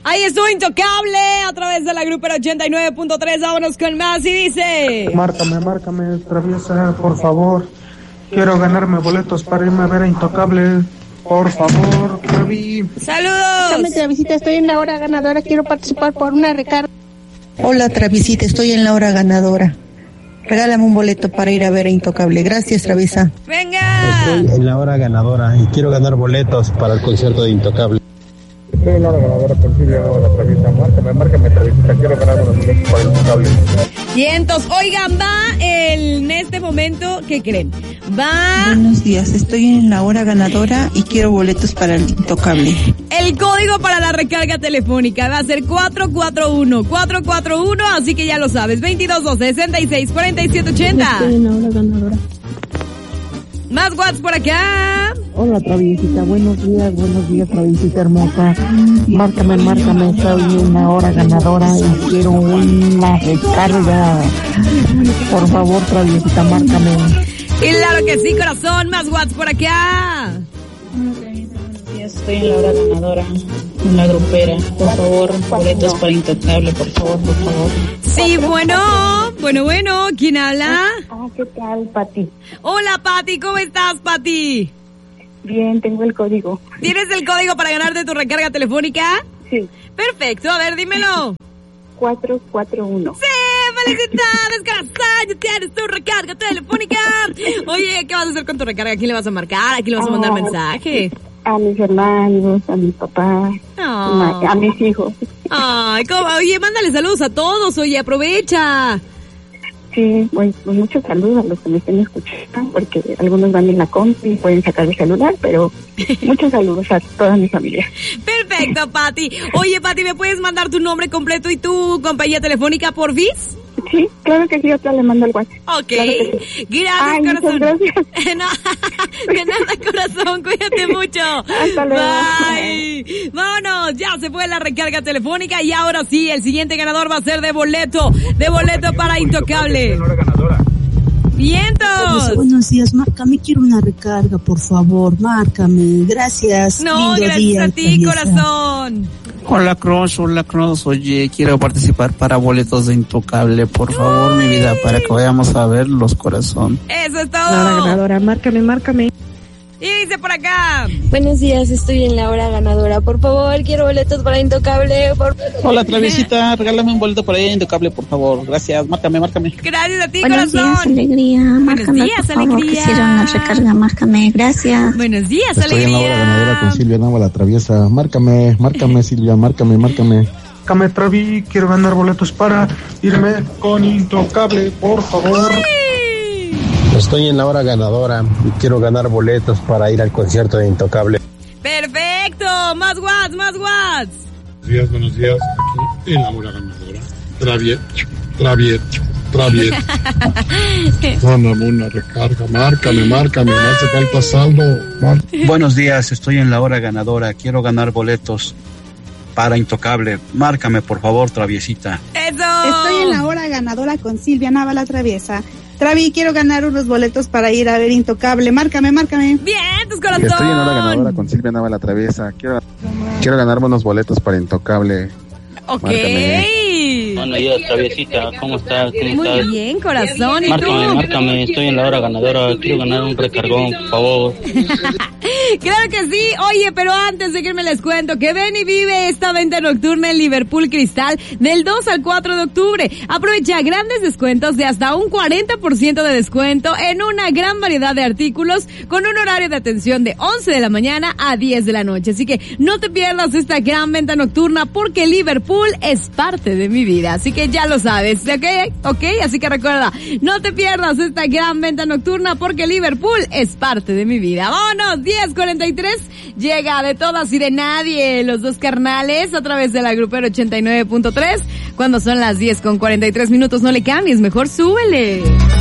Ahí estuvo Intocable a través de la Grupera 89.3. Vámonos con más y dice: Márcame, Traviesa, por favor. Quiero ganarme boletos para irme a ver a Intocable. Por favor, Travi. ¡Saludos! Dame, Travisita, estoy en la hora ganadora. Quiero participar por una recarga. Hola, Travisita, estoy en la hora ganadora. Regálame un boleto para ir a ver a Intocable. Gracias, Traviesa. ¡Venga! Estoy en la hora ganadora y quiero ganar boletos para el concierto de Intocable. Estoy en la hora ganadora con Silvia Nava, Traviesa. Márcame, Travisita. Quiero ganar unos boletos para Intocable. Cientos. Oigan, va en este momento, ¿qué creen? Va... Buenos días, estoy en la hora ganadora y quiero boletos para el Intocable. El código para la recarga telefónica va a ser 441, así que ya lo sabes, 2212-664780. Estoy en la hora ganadora. Más WhatsApp por acá. Hola, Traviesita, buenos días, Traviesita hermosa. Márcame, estoy en la hora ganadora y quiero una recarga. Por favor, Traviesita, márcame. Claro que sí, corazón, más WhatsApp por acá. Estoy en la hora ganadora, en la grupera. Por favor, boletos para Intocable, por favor. Sí, bueno, ¿quién habla? ¿Qué tal, Pati? Hola, Pati, ¿cómo estás, Pati? Bien, tengo el código. ¿Tienes el código para ganarte tu recarga telefónica? Sí. Perfecto, a ver, dímelo. 441. ¡Sí! ¡Felicidades, corazón! Ya tienes tu recarga telefónica. Oye, ¿qué vas a hacer con tu recarga? ¿A quién le vas a marcar? ¿A quién le vas a mandar mensaje? A mis hermanos, a mi papá, a mis hijos. Ay, oye, mándale saludos a todos, oye, aprovecha. Sí, pues muchos saludos a los que me estén escuchando, porque algunos van en la compu y pueden sacar el celular, pero muchos saludos a toda mi familia. Perfecto, Pati. Oye, Pati, ¿me puedes mandar tu nombre completo y tu compañía telefónica, porfis? Sí, claro que sí, otra le mando el WhatsApp. Ok, claro que sí. Gracias, corazón. Gracias. No, de nada, corazón, cuídate mucho. Hasta luego. Bye. Vámonos, ya se fue la recarga telefónica y ahora sí, el siguiente ganador va a ser de boleto para Intocable. ¡Vientos! Buenos días, márcame, quiero una recarga, por favor, márcame, gracias. No, lindo gracias día, a ti, Traviesa. corazón. Hola, Cross, oye, quiero participar para boletos de Intocable, por favor, mi vida, para que vayamos a ver los corazón. Eso es todo. La hora ganadora, márcame. Y dice por acá: Buenos días, estoy en la hora ganadora. Por favor, quiero boletos para Intocable. Hola, Traviesita, regálame un boleto para ir a Intocable, por favor, gracias, márcame. Gracias a ti, Buenos corazón. días, alegría. Márcame, días, por favor, alegría. quisiera una recarga. Márcame, gracias. Buenos días, Estoy alegría. en la hora ganadora con Silvia Nava, la Traviesa. Márcame, Silvia, márcame. Márcame, Travi, quiero ganar boletos para irme con Intocable, por favor. Estoy en la hora ganadora y quiero ganar boletos para ir al concierto de Intocable. Perfecto, más WhatsApp. Buenos días, aquí en la hora ganadora. Traviet. Mándame una recarga, márcame, no hace falta saldo. Buenos días, estoy en la hora ganadora, quiero ganar boletos para Intocable, márcame, por favor, Traviesita. Eso. Estoy en la hora ganadora con Silvia Nava, la Traviesa. Travi, quiero ganar unos boletos para ir a ver Intocable. Márcame. Bien, tus corazón. Estoy en la hora ganadora con Silvia Nava, la Traviesa. Quiero ganarme unos boletos para Intocable. Ok. Márcame. Buenos días, Traviesita, ¿cómo estás? Muy bien, corazón. ¿Y tú? Márcame, estoy en la hora ganadora, quiero ganar un recargón, por favor. Claro que sí. Oye, pero antes de que me les cuento que ven y vive esta venta nocturna en Liverpool Cristal del 2 al 4 de octubre. Aprovecha grandes descuentos de hasta un 40% de descuento en una gran variedad de artículos con un horario de atención de 11 de la mañana a 10 de la noche. Así que no te pierdas esta gran venta nocturna porque Liverpool es parte de mi vida. Así que ya lo sabes, ¿ok? Así que recuerda, no te pierdas esta gran venta nocturna porque Liverpool es parte de mi vida. ¡Vámonos! 10:43, llega De Todas y de Nadie, los dos carnales a través de la Grupera 89.3. Cuando son las 10:43, no le cambies, mejor súbele.